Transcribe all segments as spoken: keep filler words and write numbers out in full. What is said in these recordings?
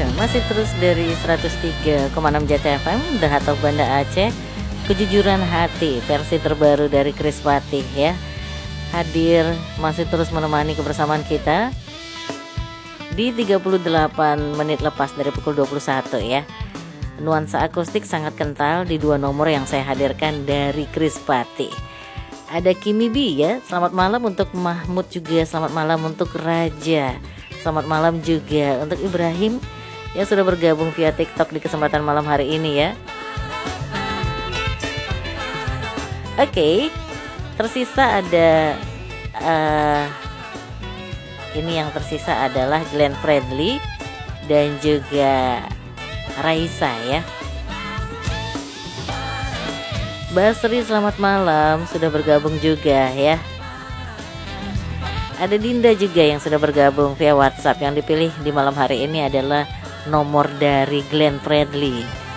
masih terus dari seratus tiga koma enam J T F M, The Heart of Banda Aceh. Kejujuran hati versi terbaru dari Chris Patih ya, hadir masih terus menemani kebersamaan kita di tiga puluh delapan menit lepas dari pukul dua puluh satu ya. Nuansa akustik sangat kental di dua nomor yang saya hadirkan dari Chris Patih. Ada Kimi B ya, selamat malam untuk Mahmud juga, selamat malam untuk Raja, selamat malam juga untuk Ibrahim yang sudah bergabung via TikTok di kesempatan malam hari ini ya. Oke, okay, tersisa ada uh, ini yang tersisa adalah Glenn Fredly dan juga Raisa ya. Basri selamat malam, sudah bergabung juga ya. Ada Dinda juga yang sudah bergabung via WhatsApp. Yang dipilih di malam hari ini adalah nomor dari Glenn Fredly.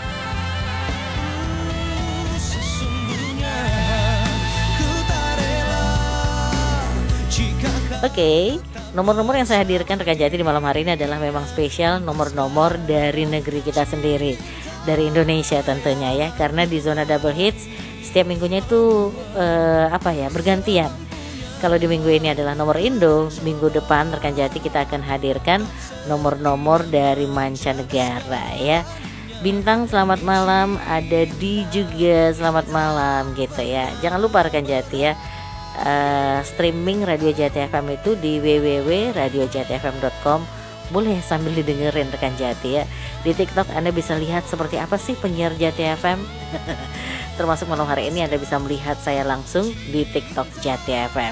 Oke, okay, nomor-nomor yang saya hadirkan rekan Jati di malam hari ini adalah memang spesial, nomor-nomor dari negeri kita sendiri, dari Indonesia tentunya ya. Karena di zona double hits setiap minggunya itu uh, apa ya, bergantian. Kalau di minggu ini adalah nomor Indo, minggu depan rekan Jati kita akan hadirkan nomor-nomor dari mancanegara ya. Bintang selamat malam, ada di juga selamat malam gitu ya. Jangan lupa rekan Jati ya, uh, streaming Radio Jati F M itu di w w w titik radio jati f m titik com. Boleh sambil didengerin rekan Jati ya. Di TikTok Anda bisa lihat seperti apa sih penyiar Jati F M. Termasuk malam hari ini Anda bisa melihat saya langsung di TikTok Jati F M.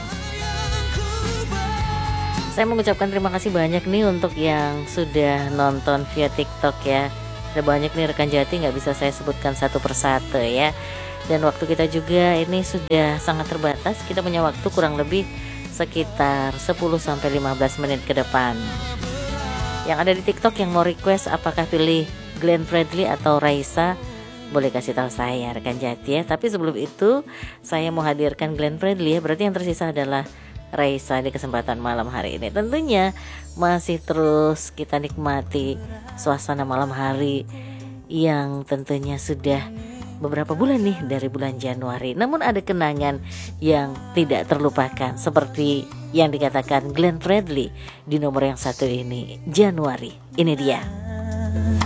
Saya mengucapkan terima kasih banyak nih untuk yang sudah nonton via TikTok ya. Ada banyak nih rekan Jati, nggak bisa saya sebutkan satu persatu ya. Dan waktu kita juga ini sudah sangat terbatas. Kita punya waktu kurang lebih sekitar sepuluh sampai lima belas menit ke depan. Yang ada di TikTok yang mau request apakah pilih Glenn Fredly atau Raisa, boleh kasih tahu saya rekan Jati ya. Tapi sebelum itu saya mau hadirkan Glenn Fredly ya. Berarti yang tersisa adalah Raisa di kesempatan malam hari ini. Tentunya masih terus kita nikmati suasana malam hari yang tentunya sudah beberapa bulan nih dari bulan Januari. Namun ada kenangan yang tidak terlupakan seperti yang dikatakan Glenn Fredly di nomor yang satu ini, Januari. Ini dia.